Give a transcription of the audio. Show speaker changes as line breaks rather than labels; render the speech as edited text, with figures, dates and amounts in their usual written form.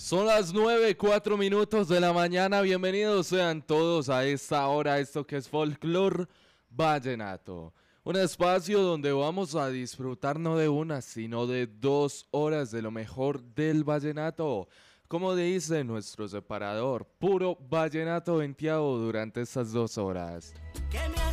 Son las 9:04 de la mañana. Bienvenidos sean todos a esta hora, esto que es Folklore Vallenato. Un espacio donde vamos a disfrutar no de una, sino de 2 horas de lo mejor del vallenato. Como dice nuestro separador, puro vallenato venteado durante estas 2 horas.